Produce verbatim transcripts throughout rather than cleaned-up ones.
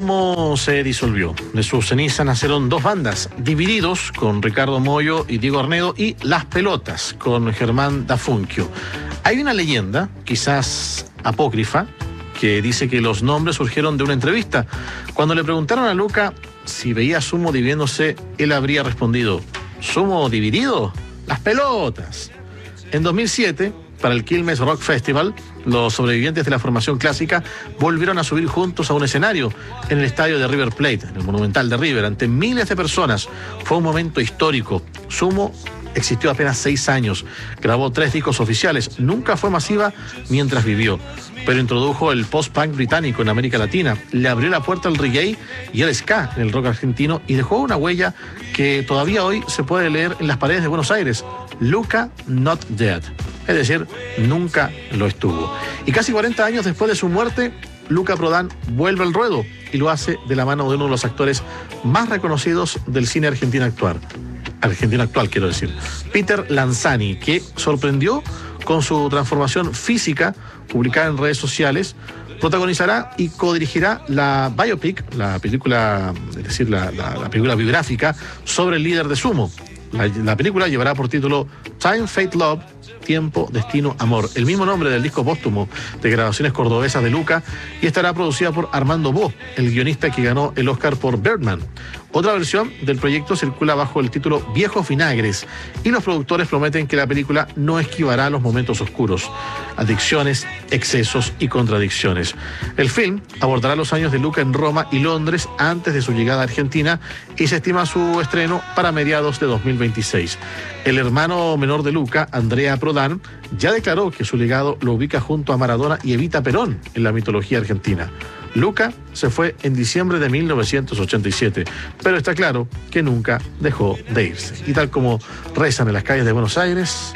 Sumo se disolvió. De sus cenizas nacieron dos bandas, Divididos, con Ricardo Mollo y Diego Arnedo, y Las Pelotas, con Germán Dafunquio. Hay una leyenda, quizás apócrifa, que dice que los nombres surgieron de una entrevista. Cuando le preguntaron a Luca si veía Sumo dividiéndose, él habría respondido: ¿Sumo dividido? ¡Las Pelotas! En dos mil siete, para el Quilmes Rock Festival, los sobrevivientes de la formación clásica volvieron a subir juntos a un escenario en el estadio de River Plate, en el Monumental de River, ante miles de personas. Fue un momento histórico. Sumo existió apenas seis años, grabó tres discos oficiales, nunca fue masiva mientras vivió, pero introdujo el post-punk británico en América Latina, le abrió la puerta al reggae y el ska en el rock argentino y dejó una huella que todavía hoy se puede leer en las paredes de Buenos Aires: Luca Not Dead. Es decir, nunca lo estuvo. Y casi cuarenta años después de su muerte, Luca Prodan vuelve al ruedo y lo hace de la mano de uno de los actores más reconocidos del cine argentino actual. Argentino actual, quiero decir. Peter Lanzani, que sorprendió con su transformación física, publicada en redes sociales. Protagonizará y codirigirá la biopic, la película, es decir, la, la, la película biográfica sobre el líder de Sumo. La, la película llevará por título Time, Fate, Love, Tiempo, Destino, Amor, el mismo nombre del disco póstumo de grabaciones cordobesas de Luca, y estará producida por Armando Bo, el guionista que ganó el Oscar por Birdman. Otra versión del proyecto circula bajo el título Viejos Vinagres, y los productores prometen que la película no esquivará los momentos oscuros, adicciones, excesos y contradicciones. El film abordará los años de Luca en Roma y Londres antes de su llegada a Argentina, y se estima su estreno para mediados de dos mil veintiséis. El hermano menor de Luca, Andrea Prodan, ya declaró que su legado lo ubica junto a Maradona y Evita Perón en la mitología argentina. Luca se fue en diciembre de mil novecientos ochenta y siete, pero está claro que nunca dejó de irse. Y tal como rezan en las calles de Buenos Aires,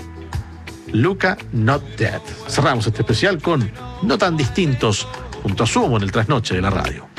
Luca Not Dead. Cerramos este especial con No Tan Distintos, junto a Sumo en el trasnoche de la radio.